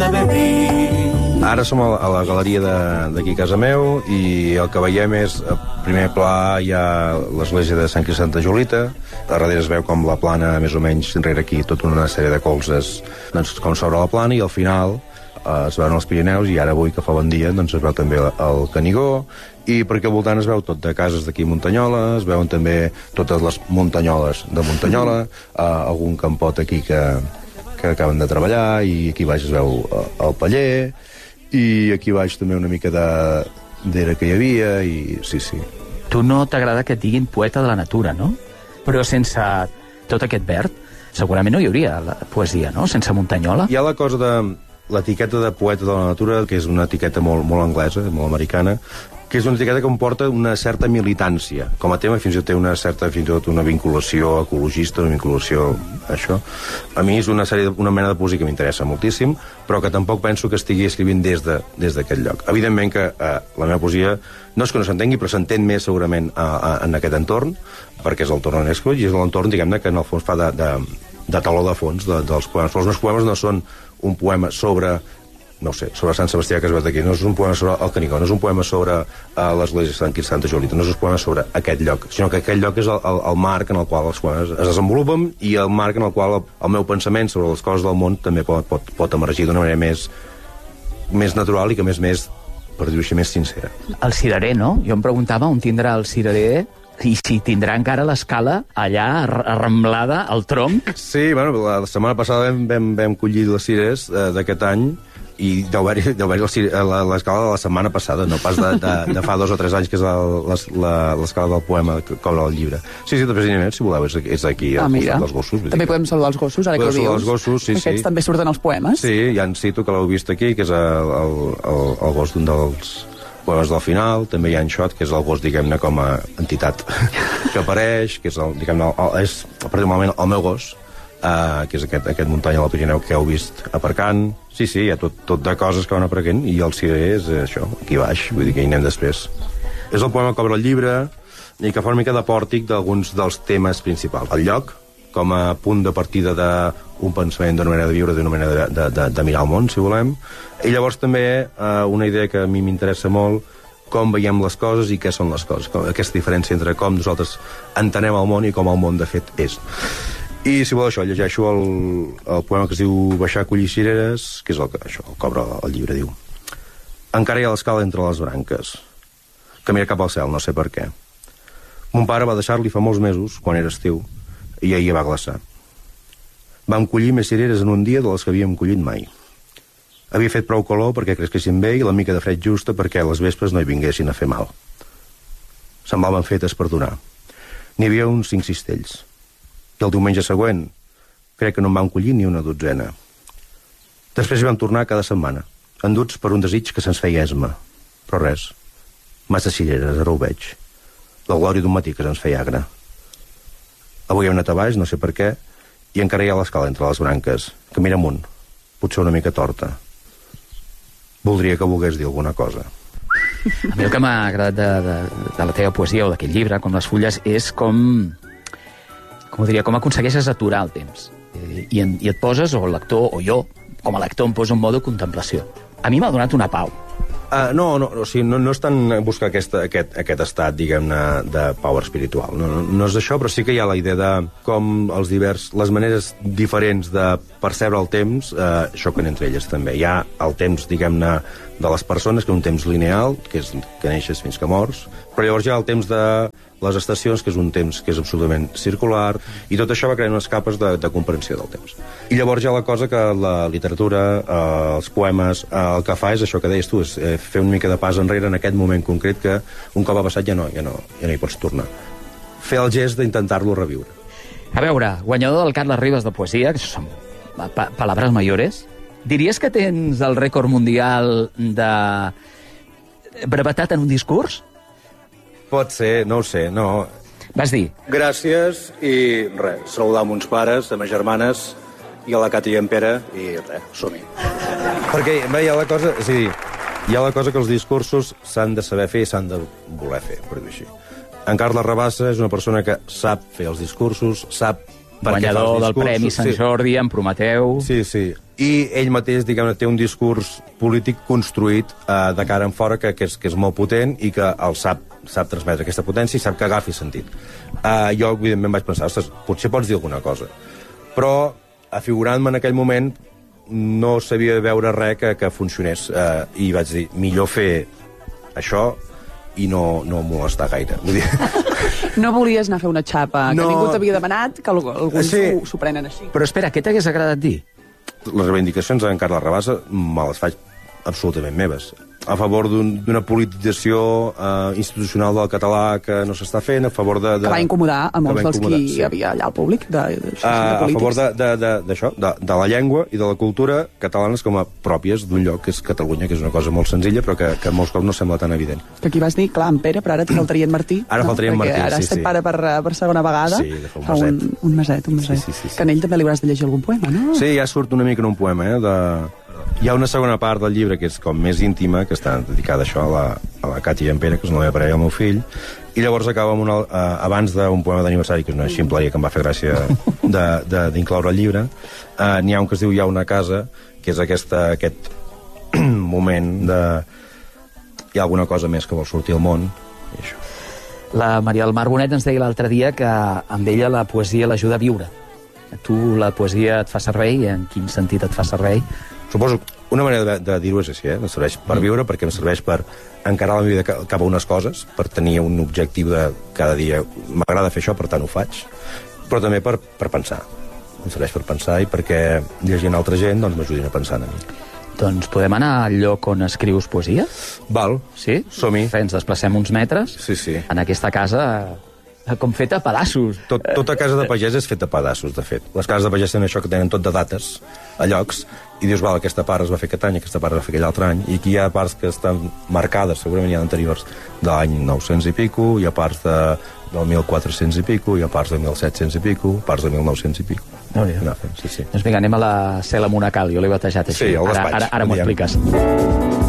de beber. Ara som a la galeria d'aquí a casa meu i el que veiem és, a primer pla hi ha l'església de Sant Crist Santa Julita, a darrere es veu com la plana més o menys enrere aquí, tota una sèrie de colzes doncs, com s'obre la plana, i al final es veuen els Pirineus, i ara avui que fa bon dia doncs es veu també el Canigó, i per aquí al voltant es veu tot de cases d'aquí a Muntanyola, es veuen també totes les muntanyoles de Muntanyola, algun campot aquí que acaben de treballar, i aquí baix es veu el paller, i aquí baix també una mica d'era que hi havia, i sí. Tu no t'agrada que et diguin poeta de la natura, no? Però sense tot aquest verd, segurament no hi hauria la poesia, no? Sense Muntanyola. Hi ha la cosa de l'etiqueta de poeta de la natura, que és una etiqueta molt anglesa, molt americana, que és una etiqueta que comporta una certa militància. Com a tema fins i tot té una certa, fins i tot una vinculació ecologista, una vinculació això. A mi és una mena de poesia que m'interessa moltíssim, però que tampoc penso que estigui escrivint des d'aquest lloc. Evidentment que la meva poesia no és que no s'entengui, però s'entén més segurament en aquest entorn, perquè és l'entorn on he escrit, i és l'entorn, diguem-ne, que en el fons fa de taló de fons dels poemes. Però els meus poemes no són un poema sobre sobre Sant Sebastià, que es veu d'aquí, no és un poema sobre el Canigó, no és un poema sobre l'església de Sant Crist Santa Julita, no és un poema sobre aquest lloc, sinó que aquest lloc és el marc en el qual els poemes es desenvolupen, i el marc en el qual el meu pensament sobre les coses del món també pot emergir d'una manera més natural i que més, per dir-ho així, més sincera. El cirerer, no? Jo em preguntava on tindrà el cirerer i si tindrà encara l'escala allà arramblada al tronc. Sí, bueno, la setmana passada vam collir les cireres d'aquest any, i deu haver-hi l'escala de la setmana passada, no pas de fa 2 o 3 anys, que és l'escala del poema que cobra el llibre. Sí, precisament, si voleu, és aquí, al costat dels gossos. També podem saludar els gossos, ara que ho dius. Els gossos, sí. Aquests també surten als poemes. Sí, ja en cito, que l'heu vist aquí, que és el gos d'un dels poemes del final. També hi ha en Xot, que és el gos, diguem-ne, com a entitat que apareix, que és, diguem-ne, és particularment el meu gos, que és aquest muntanya del Pirineu que heu vist aparcant. Sí, hi ha tot de coses que van aparcant, i el cirerer és això, aquí baix, vull dir que hi anem després. És el poema que obre el llibre i que fa una mica de pòrtic d'alguns dels temes principals. El lloc, com a punt de partida d'un pensament, d'una manera de viure, d'una manera de mirar el món, si volem. I llavors també una idea que a mi m'interessa molt, com veiem les coses i què són les coses. Aquesta diferència entre com nosaltres entenem el món i com el món, de fet, és. I, si vol, això, llegeixo el poema que es diu Baixar a collir cireres, que és el que obre el llibre, diu: encara hi ha l'escala entre les branques, que mira cap al cel, no sé per què. Mon pare va deixar-li fa molts mesos, quan era estiu, i ahir va glaçar. Vam collir més cireres en un dia de les que havíem collit mai. Havia fet prou calor perquè cresquessin bé i la mica de fred justa perquè les vespes no hi vinguessin a fer mal. Semblaven fetes per donar. N'hi havia uns 5 cistells. I el diumenge següent crec que no en vam collir ni una dotzena. Després hi vam tornar cada setmana, enduts per un desig que se'ns feia esma. Però res, massa cireres, ara ho veig. La glòria d'un matí que se'ns feia agre. Avui hem anat a baix, no sé per què, i encara hi ha l'escala entre les branques, que mira amunt, potser una mica torta. Voldria que volgués dir alguna cosa. A mi el que m'ha agradat de la teva poesia o d'aquest llibre, com les fulles, és com aconsegueixes aturar el temps. I et poses, o el lector, o jo, com a lector, em poso en modo contemplació. A mi m'ha donat una pau. No és tant buscar aquest estat, diguem-ne, de pau espiritual. No és això, però sí que hi ha la idea de com les maneres diferents de percebre el temps xoquen entre elles també. Hi ha el temps, diguem-ne, de les persones, que és un temps lineal, que és que neixes fins que mors, però llavors hi ha el temps de les estacions, que és un temps que és absolutament circular, i tot això va creant unes capes de comprensió del temps. I llavors hi ha la cosa que la literatura, els poemes, el que fa és això que deies tu, és fer una mica de pas enrere en aquest moment concret que un cop ha passat ja no hi pots tornar. Fer el gest d'intentar-lo reviure. A veure, guanyador del Carles Ribas de poesia, que són palabras mayores, diries que tens el rècord mundial de brevetat en un discurs? Pot ser, no ho sé, no. Vas dir? Gràcies i res, saludar amb uns pares, amb les germanes i a la Cati i en Pere i res, som-hi. Perquè hi ha la cosa, és a dir, hi ha la cosa que els discursos s'han de saber fer i s'han de voler fer, per dir així. En Carles Rabassa és una persona que sap fer els discursos, sap per què fa els discursos. Guanyador del Premi Sant Jordi, en Prometeu. Sí, i ell mateix, diguem-ne, té un discurs polític construït de cara en fora que és molt potent i que el sap transmetre aquesta potència i sap que agafi sentit. Jo, evidentment, vaig pensar, ostres, potser pots dir alguna cosa. Però, afigurant-me en aquell moment, no sabia veure res que funcionés. I vaig dir, millor fer això i no molestar gaire. Vull dir... No volies anar a fer una xapa, que ningú t'havia demanat, que alguns s'ho prenen així. Però espera, què t'hagués agradat dir? Les reivindicacions d'en Carles Rabassa me les faig absolutament meves. A favor d'una politització institucional del català que no s'està fent, a favor de... Que va incomodar a molts dels qui hi havia allà al públic, de polítics. A favor d'això, de la llengua i de la cultura catalanes com a pròpies d'un lloc que és Catalunya, que és una cosa molt senzilla, però que molts cops no sembla tan evident. Que aquí vas dir, clar, en Pere, però ara et faltaria en Martí. Ara faltaria en Martí, sí. Ara has estat pare per segona vegada. Sí, de fa un meset. Sí. Que en ell també li hauràs de llegir algun poema, no? Sí, ja surt una mica en un poema, Hi ha una segona part del llibre que és com més íntima, que està dedicada a això, a la Cati i en Pere, que és la meva parella i el meu fill, i llavors acaba amb abans d'un poema d'aniversari, que és una ximpleria que em va fer gràcia d'incloure al llibre. N'hi ha un que es diu Hi ha una casa, que és aquest moment de... Hi ha alguna cosa més que vol sortir al món, i això. La Maria del Mar Bonet ens deia l'altre dia que amb ella la poesia l'ajuda a viure. A tu la poesia et fa servei, en quin sentit et fa servei? Suposo que una manera de dir-ho és així, em serveix per viure, perquè em serveix per encarar la meva vida cap a unes coses, per tenir un objectiu de cada dia. M'agrada fer això, per tant ho faig, però també per pensar. Em serveix per pensar i perquè llegint altra gent doncs m'ajudin a pensar en mi. Doncs podem anar al lloc on escrius poesia? Val, sí? Som-hi. Ens desplacem uns metres. Sí. En aquesta casa... com feta a pedaços. Tota casa de pagès és feta a pedaços, de fet. Les cases de pagès tenen això, que tenen tot de dates, a llocs, i dius, val, aquesta part es va fer aquest any, aquesta part es va fer aquell altre any, i aquí hi ha parts que estan marcades, segurament hi ha anteriors, de l'any 900 i pico, hi ha parts del 1400 i pico, hi ha parts de 1700 i pico, parts de 1900 i pico. Sí. Doncs vinga, anem a la cel·la monacal, jo l'he batejat així. Sí, al despatx. Ara m'ho expliques.